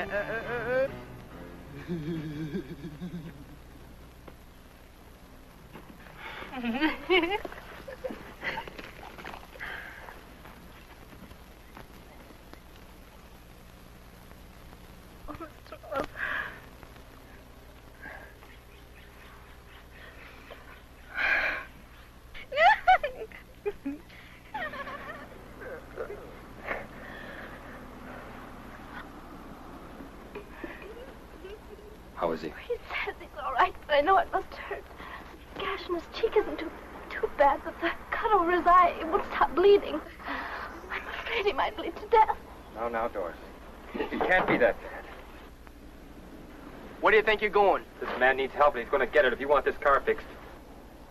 How is he? He says he's all right, but I know it must hurt. The gash in his cheek isn't too bad, but the cut over his eye, it won't stop bleeding. I'm afraid he might bleed to death. Now, Doris. He can't be that bad. Where do you think you're going? This man needs help, and he's going to get it if you want this car fixed.